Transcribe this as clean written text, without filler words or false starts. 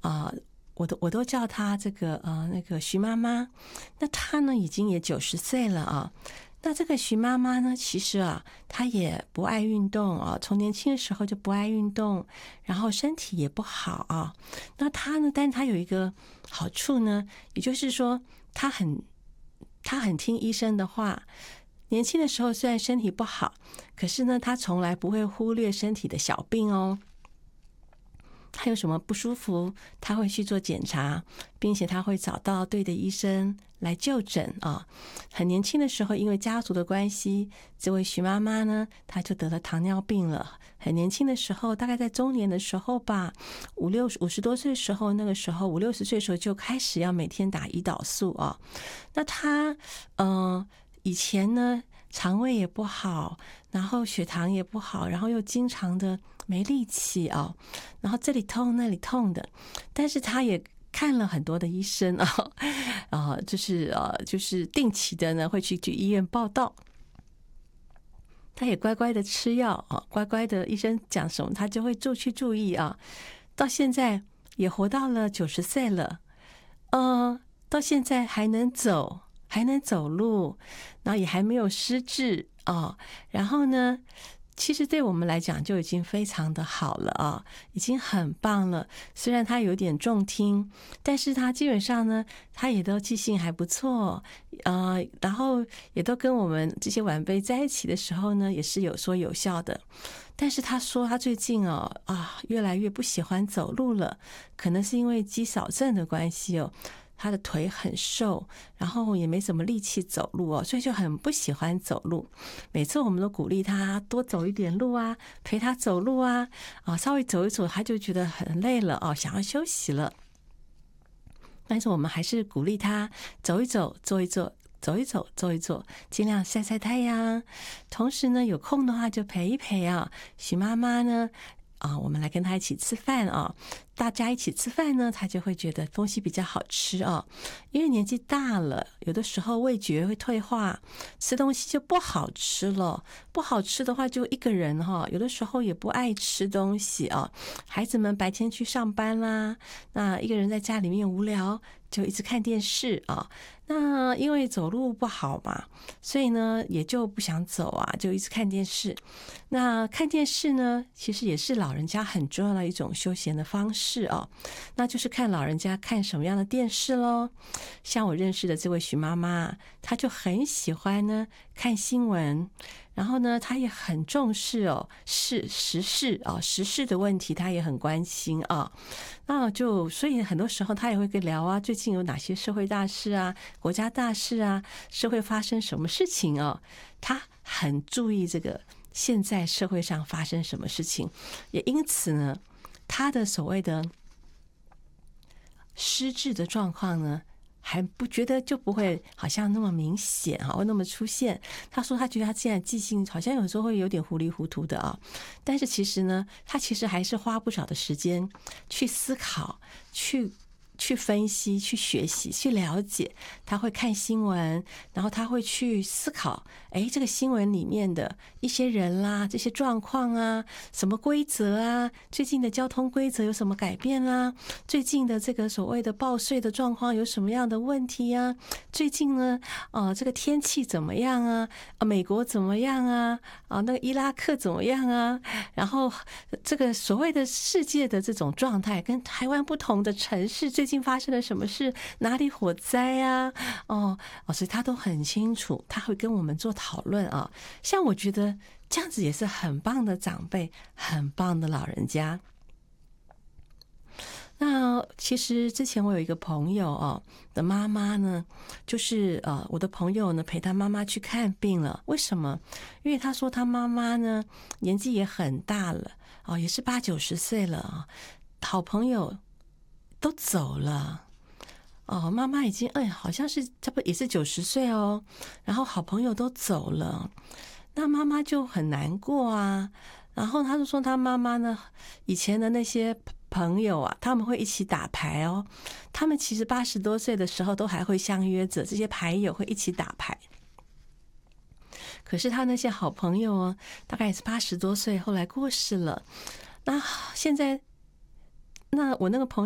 我都叫她这个那个徐妈妈。那她呢已经也90岁了啊。那这个徐妈妈呢，其实啊，她也不爱运动啊，从年轻的时候就不爱运动，然后身体也不好啊。那她呢，但是她有一个好处呢，也就是说，她很听医生的话。年轻的时候虽然身体不好，可是呢，她从来不会忽略身体的小病哦。他有什么不舒服，他会去做检查，并且他会找到对的医生来就诊啊。很年轻的时候，因为家族的关系，这位徐妈妈呢，她就得了糖尿病了。很年轻的时候，大概在中年的时候吧，50多岁的时候，那个时候50、60岁的时候就开始要每天打胰岛素啊。那她以前呢，肠胃也不好，然后血糖也不好，然后又经常的没力气啊，然后这里痛那里痛的，但是他也看了很多的医生啊，就是定期的呢会去医院报到，他也乖乖的吃药啊，乖乖的医生讲什么他就会去注意啊，到现在也活到了90岁了，到现在还能走。还能走路，然后也还没有失智啊。然后呢，其实对我们来讲就已经非常的好了啊，已经很棒了。虽然他有点重听，但是他基本上呢，他也都记性还不错，然后也都跟我们这些晚辈在一起的时候呢，也是有说有笑的。但是他说他最近越来越不喜欢走路了，可能是因为肌少症的关系哦。他的腿很瘦，然后也没什么力气走路哦，所以就很不喜欢走路。每次我们都鼓励他多走一点路啊，陪他走路啊，稍微走一走，他就觉得很累了哦，想要休息了。但是我们还是鼓励他走一走，坐一坐，走一走，坐一坐，尽量晒晒太阳。同时呢，有空的话就陪一陪啊。许妈妈呢，我们来跟他一起吃饭啊。大家一起吃饭呢，他就会觉得东西比较好吃啊。因为年纪大了，有的时候味觉会退化，吃东西就不好吃了。不好吃的话，就一个人有的时候也不爱吃东西啊。孩子们白天去上班啦，那一个人在家里面无聊，就一直看电视啊。那因为走路不好嘛，所以呢也就不想走啊，就一直看电视。那看电视呢，其实也是老人家很重要的一种休闲的方式哦。那就是看老人家看什么样的电视咯。像我认识的这位许妈妈，她就很喜欢呢看新闻，然后呢她也很重视时事的问题她也很关心啊。那就所以很多时候她也会跟聊啊，最近有哪些社会大事啊，国家大事啊，社会发生什么事情啊，她很注意这个现在社会上发生什么事情，也因此呢他的所谓的失智的状况呢，还不觉得就不会好像那么明显会那么出现。他说他觉得他现在记性好像有时候会有点糊里糊涂的啊，但是其实呢，他其实还是花不少的时间去思考，去分析，去学习，去了解。他会看新闻，然后他会去思考，这个新闻里面的一些人啦，这些状况啊，什么规则啊，最近的交通规则有什么改变啦，最近的这个所谓的报税的状况有什么样的问题啊，最近呢这个天气怎么样啊，美国怎么样啊，那个伊拉克怎么样啊，然后这个所谓的世界的这种状态跟台湾不同的城市最近发生了什么事，哪里火灾啊，所以他都很清楚，他会跟我们做讨论啊。像我觉得这样子也是很棒的长辈，很棒的老人家。那其实之前我有一个朋友的妈妈呢，就是我的朋友呢陪他妈妈去看病了。为什么？因为他说他妈妈呢年纪也很大了也是80、90岁了好朋友都走了妈妈已经好像是差不多也是90岁然后好朋友都走了，那妈妈就很难过啊。然后他就说他妈妈呢以前的那些朋友他们会一起打牌他们其实80多岁的时候都还会相约着，这些牌友会一起打牌。可是他那些好朋友大概也是80多岁，后来过世了。那现在，那我那个朋友